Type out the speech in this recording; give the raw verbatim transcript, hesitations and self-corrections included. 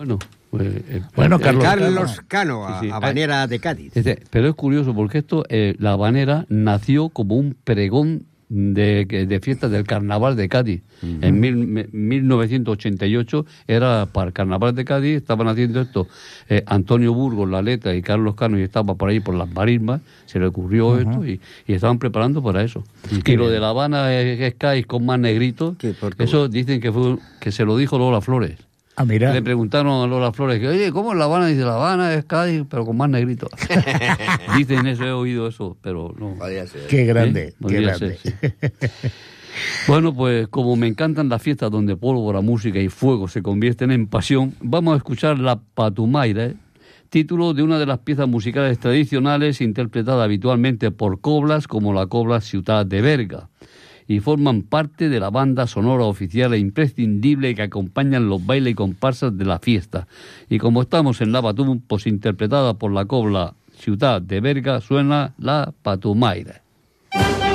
Bueno, pues, eh, bueno eh, Carlos, Carlos Cano, a, Sí, sí. habanera de Cádiz. Este, pero es curioso porque esto, eh, la habanera nació como un pregón de, de fiestas del Carnaval de Cádiz. Uh-huh. En mil, me, mil novecientos ochenta y ocho era para el Carnaval de Cádiz, estaban haciendo esto eh, Antonio Burgos, la letra, y Carlos Cano, y estaba por ahí por las marismas, se le ocurrió uh-huh. esto y, y estaban preparando para eso. Uh-huh. Y lo de La Habana es, es Cádiz con más negrito, eso dicen que fue que se lo dijo Lola Flores. Ah, mira. Le preguntaron a Lola Flores que, oye, ¿cómo es La Habana? Dice, La Habana es Cádiz, pero con más negrito. Dicen eso, he oído eso, pero no. Podría ser. Qué grande, ¿Eh? qué grande. Ser, sí. Bueno, pues como me encantan las fiestas donde pólvora, música y fuego se convierten en pasión, vamos a escuchar La Patumaire, título de una de las piezas musicales tradicionales interpretada habitualmente por coblas como la cobla Ciutat de Berga, y forman parte de la banda sonora oficial e imprescindible que acompañan los bailes y comparsas de la fiesta. Y como estamos en la Patum, pues interpretada por la cobla Ciutat de Berga, suena La Patumaire.